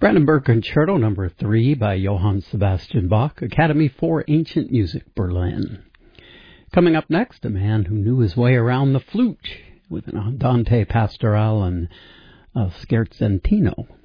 Brandenburg Concerto No. 3 by Johann Sebastian Bach, Academy for Ancient Music, Berlin. Coming up next, a man who knew his way around the flute with an Andante Pastorale and a Scherzentino.